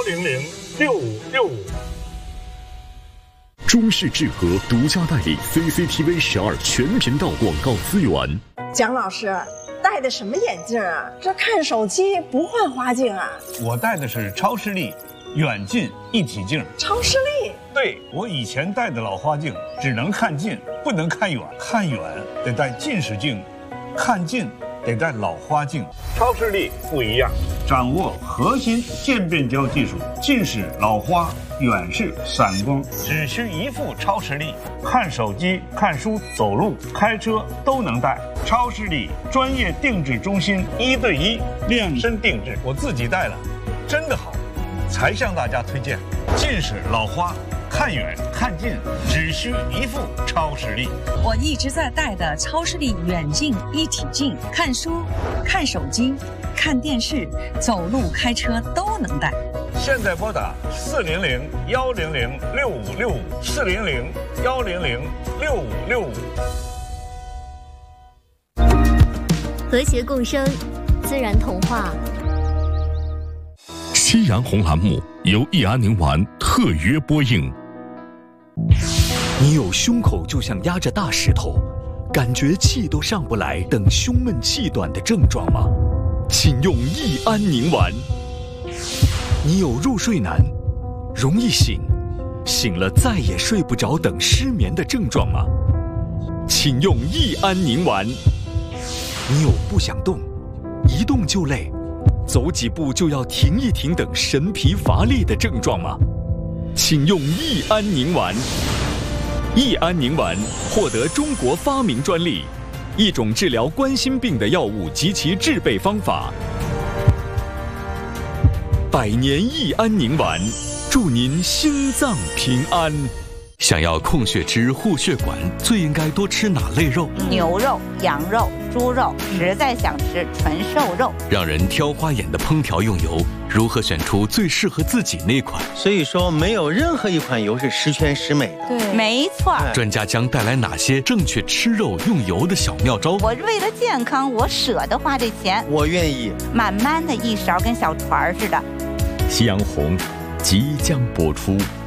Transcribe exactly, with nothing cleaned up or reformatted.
零零六五六五。 中视智和独家代理 C C T V 十二全频道广告资源。 蒋老师戴的什么眼镜啊？这看手机不换花镜啊？ 我戴的是超视力远近一体镜。 超视力？ 对，我以前戴的老花镜只能看近，不能看远，看远得戴近视镜，看近得戴老花镜。 超视力不一样， 掌握核心渐变焦技术，近视、老花、远视、散光，只需一副超视力，看手机、看书、走路、开车都能戴。超视力专业定制中心，一对一量身定制，我自己戴了，真的好，才向大家推荐。近视、老花，看远看近只需一副超视力。 我一直在戴的超视力远近一体镜，看书、看手机、看电视、走路、开车都能戴。 现在拨打四零零幺零零六五六五，四零零幺零零六五六五。 和谐共生，自然童话。 夕阳红栏目由益安宁丸特约播映。 你有胸口就像压着大石头，感觉气都上不来等胸闷气短的症状吗？请用益安宁丸。你有入睡难、容易醒、醒了再也睡不着等失眠的症状吗？请用益安宁丸。你有不想动、一动就累、走几步就要停一停等神疲乏力的症状吗？请用益安宁丸。益安宁丸获得中国发明专利，一种治疗冠心病的药物及其制备方法。百年益安宁丸，祝您心脏平安。 想要控血脂、护血管，最应该多吃哪类肉？ 牛肉、羊肉、猪肉，实在想吃纯瘦肉。 让人挑花眼的烹调用油，如何选出最适合自己那款？ 所以说，没有任何一款油是十全十美的。 对，没错。 专家将带来哪些正确吃肉用油的小妙招？ 我为了健康，我舍得花这钱。 我愿意。 慢慢的一勺跟小船似的。 夕阳红即将播出。